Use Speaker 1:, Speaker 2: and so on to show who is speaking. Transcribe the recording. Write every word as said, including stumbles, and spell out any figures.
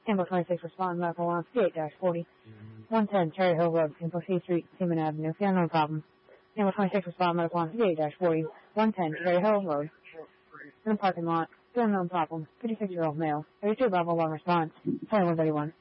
Speaker 1: Tambo twenty-six respond medical one fifty-eight dash forty. one ten Cherry Hill Road, Tambo C Street, Seaman Avenue. If you have no problem. Tambo twenty-six respond medical one fifty-eight dash forty. one ten Cherry Hill Road. In the parking lot. Still no problem. fifty-six-year-old male. thirty-two Bravo one response. twenty-one thirty-one.